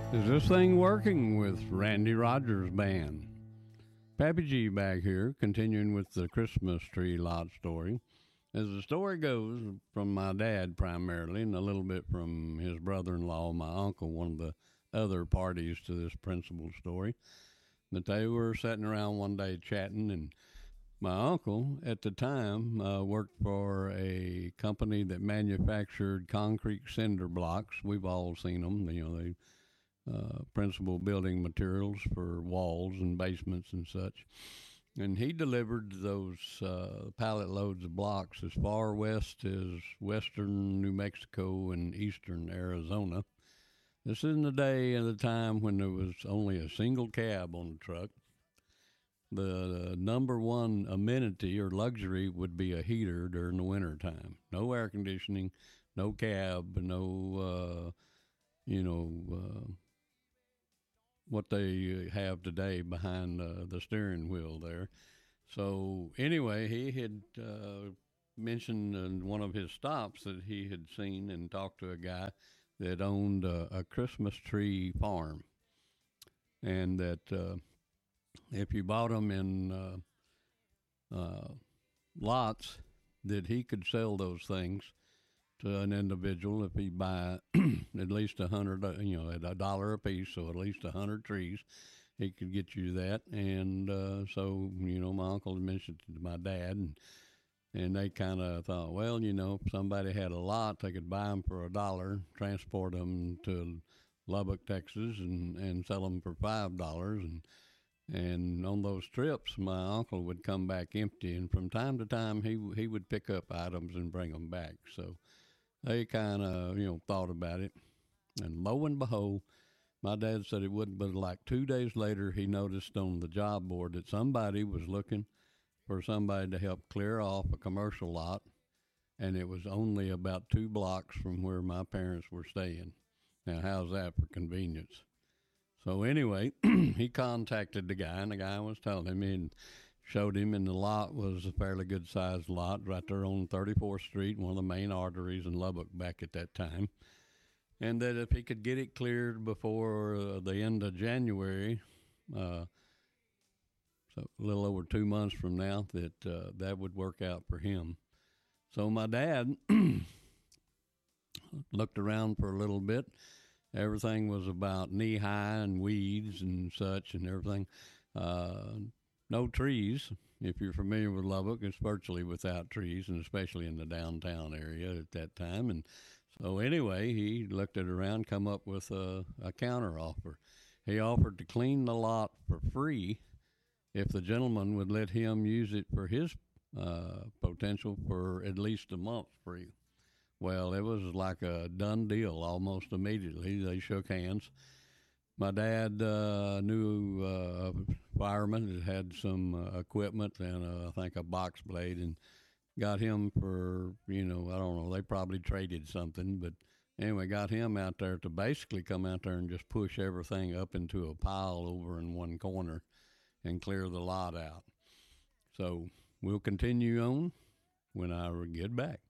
Is this thing working with Randy Rogers Band? Pappy G back here, continuing with the Christmas tree lot story. As the story goes, from my dad primarily, and a little bit from his brother in law, my uncle, one of the other parties to this principal story, that they were sitting around one day chatting, and my uncle at the time worked for a company that manufactured concrete cinder blocks. We've all seen them. They principal building materials for walls and basements and such. And he delivered those pallet loads of blocks as far west as western New Mexico and eastern Arizona. This is in the day and the time when there was only a single cab on the truck. The number one amenity or luxury would be a heater during the winter time. No air conditioning, no cab, no, what they have today behind the steering wheel there. So anyway, he had mentioned in one of his stops that he had seen and talked to a guy that owned a Christmas tree farm, and that if you bought them in lots, that he could sell those things to an individual if he buy at least 100, at $1 a piece, so at least 100 trees, he could get you that. And so, my uncle had mentioned it to my dad, and they kind of thought, well, if somebody had a lot, they could buy them for $1, transport them to Lubbock, Texas, and sell them for $5. And on those trips, my uncle would come back empty, and from time to time, he would pick up items and bring them back. So they kind of, thought about it. And lo and behold, my dad said it wouldn't, but like 2 days later, he noticed on the job board that somebody was looking for somebody to help clear off a commercial lot, and it was only about 2 blocks from where my parents were staying. Now, how's that for convenience? So anyway, he contacted the guy, and the guy was telling him, and showed him, and the lot was a fairly good-sized lot right there on 34th Street, one of the main arteries in Lubbock back at that time, and that if he could get it cleared before the end of January, so a little over 2 months from now, that would work out for him. So my dad looked around for a little bit. Everything was about knee-high and weeds and such and everything. No trees. If you're familiar with Lubbock, it's virtually without trees, and especially in the downtown area at that time. And so anyway, he looked it around, come up with a counter offer. He offered to clean the lot for free if the gentleman would let him use it for his potential for at least a month free. Well, it was like a done deal almost immediately. They shook hands. My dad knew a fireman that had some equipment and I think a box blade, and got him for, I don't know, they probably traded something, but anyway, got him out there to basically come out there and just push everything up into a pile over in one corner and clear the lot out. So we'll continue on when I get back.